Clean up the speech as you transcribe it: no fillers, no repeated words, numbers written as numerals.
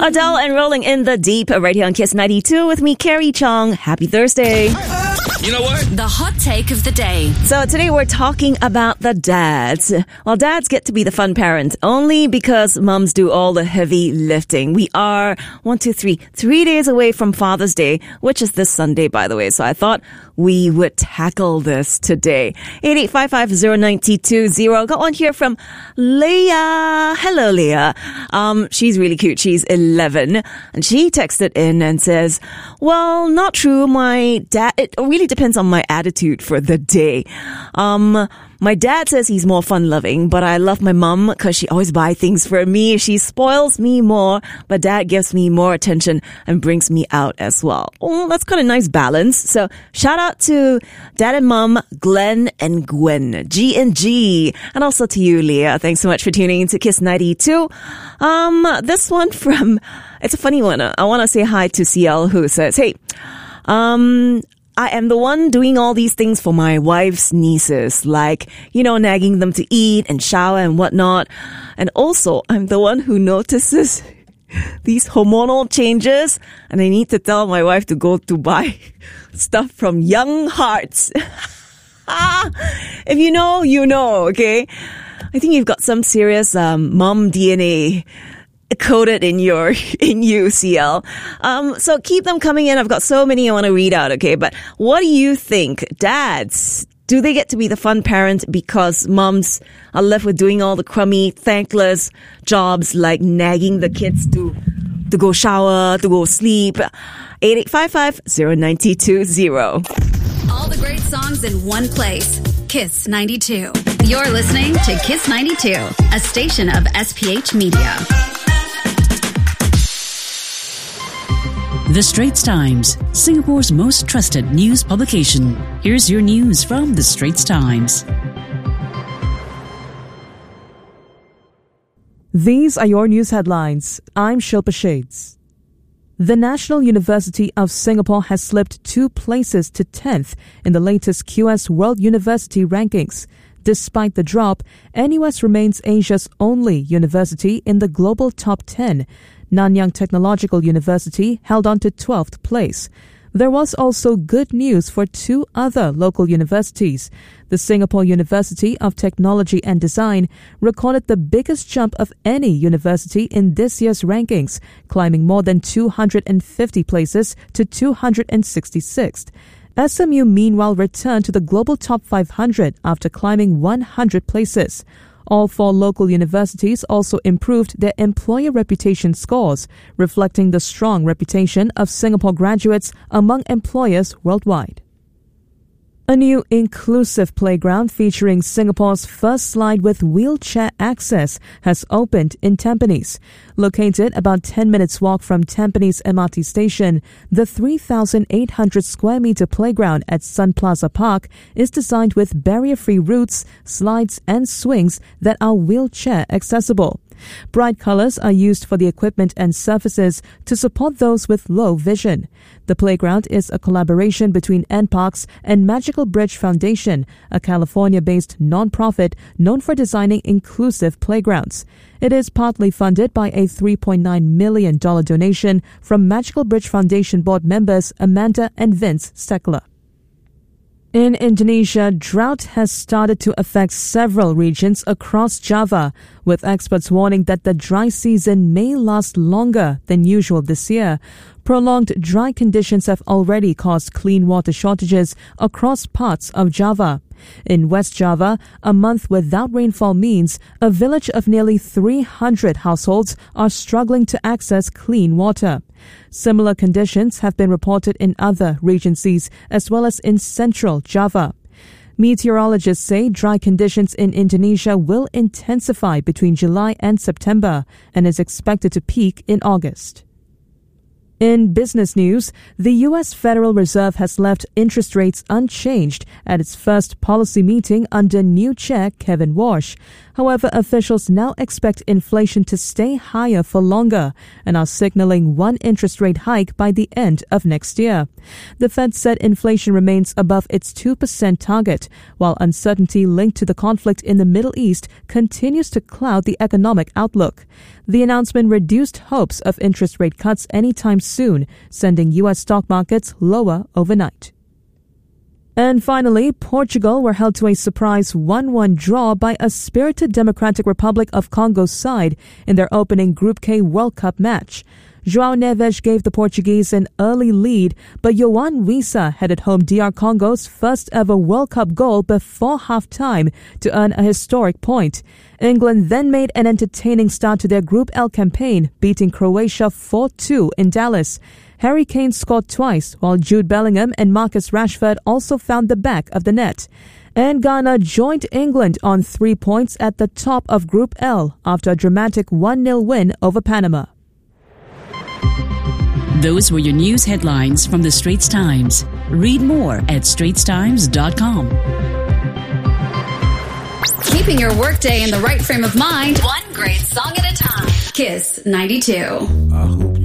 Adele and Rolling in the Deep right here on Kiss 92 with me, Carrie Chong. Happy Thursday. You know what? The hot take of the day. So today we're talking about the dads. Well, dads get to be the fun parent only because mums do all the heavy lifting. We are 3 days away from Father's Day, which is this Sunday, by the way. So I thought we would tackle this today. 88550920. Got one here from Leah. Hello, Leah. She's really cute. She's 11. And she texted in and says, well, not true. My dad, it really depends on my attitude for the day. My dad says he's more fun-loving, but I love my mum because she always buys things for me. She spoils me more, but dad gives me more attention and brings me out as well. Oh, that's kind of nice balance. So shout out to dad and mum, Glenn and Gwen, G and G, and also to you, Leah. Thanks so much for tuning in to Kiss 92. This one from, it's a funny one. I want to say hi to CL who says, hey, I am the one doing all these things for my wife's nieces, like, nagging them to eat and shower and whatnot. And also, I'm the one who notices these hormonal changes, and I need to tell my wife to go to buy stuff from Young Hearts. If you know, you know, okay? I think you've got some serious mom DNA coded in you, CL. So keep them coming in. I've got so many I want to read out, okay? But what do you think? Dads, do they get to be the fun parent because moms are left with doing all the crummy, thankless jobs like nagging the kids to go shower, to go sleep? 88550920. All the great songs in one place. Kiss 92. You're listening to Kiss 92, a station of SPH Media. The Straits Times, Singapore's most trusted news publication. Here's your news from The Straits Times. These are your news headlines. I'm Shilpa Shades. The National University of Singapore has slipped 2 places to 10th in the latest QS World University rankings. Despite the drop, NUS remains Asia's only university in the global top 10. Nanyang Technological University held on to 12th place. There was also good news for 2 other local universities. The Singapore University of Technology and Design recorded the biggest jump of any university in this year's rankings, climbing more than 250 places to 266th. SMU meanwhile returned to the global top 500 after climbing 100 places. All 4 local universities also improved their employer reputation scores, reflecting the strong reputation of Singapore graduates among employers worldwide. A new inclusive playground featuring Singapore's first slide with wheelchair access has opened in Tampines. Located about 10 minutes walk from Tampines MRT station, the 3,800 square meter playground at Sun Plaza Park is designed with barrier-free routes, slides and swings that are wheelchair accessible. Bright colors are used for the equipment and surfaces to support those with low vision. The playground is a collaboration between NParks and Magical Bridge Foundation, a California-based non-profit known for designing inclusive playgrounds. It is partly funded by a $3.9 million donation from Magical Bridge Foundation board members Amanda and Vince Steckler. In Indonesia, drought has started to affect several regions across Java, with experts warning that the dry season may last longer than usual this year. Prolonged dry conditions have already caused clean water shortages across parts of Java. In West Java, a month without rainfall means a village of nearly 300 households are struggling to access clean water. Similar conditions have been reported in other regencies as well as in central Java. Meteorologists say dry conditions in Indonesia will intensify between July and September and is expected to peak in August. In business news, the U.S. Federal Reserve has left interest rates unchanged at its first policy meeting under new chair Kevin Warsh. However, officials now expect inflation to stay higher for longer and are signaling one interest rate hike by the end of next year. The Fed said inflation remains above its 2% target, while uncertainty linked to the conflict in the Middle East continues to cloud the economic outlook. The announcement reduced hopes of interest rate cuts anytime soon, sending U.S. stock markets lower overnight. And finally, Portugal were held to a surprise 1-1 draw by a spirited Democratic Republic of Congo side in their opening Group K World Cup match. João Neves gave the Portuguese an early lead, but Yohan Wissa headed home DR Congo's first ever World Cup goal before half-time to earn a historic point. England then made an entertaining start to their Group L campaign, beating Croatia 4-2 in Dallas. Harry Kane scored twice, while Jude Bellingham and Marcus Rashford also found the back of the net. And Ghana joined England on 3 points at the top of Group L after a dramatic 1-0 win over Panama. Those were your news headlines from the Straits Times. Read more at straitstimes.com. Keeping your workday in the right frame of mind, one great song at a time. Kiss 92.